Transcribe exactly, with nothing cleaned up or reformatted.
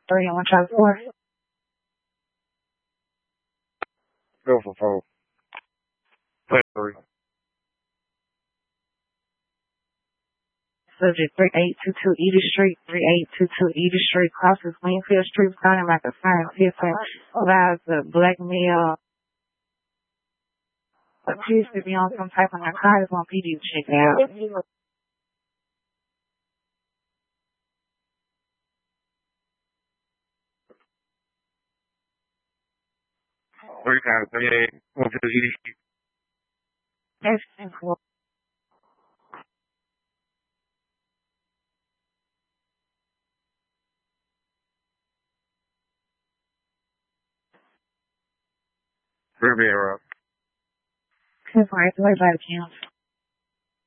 Three and one try four. Go for four. Play three. Subject three eight two two Edith Street, three eight two two Edith Street, crosses Wingfield Street, starting like a sign system, allows the black male appears to be on some type of narcotics on P D to check out. Three times three eight. One to the Edith Street. That's simple. Riviera. That's right, it's way by the count.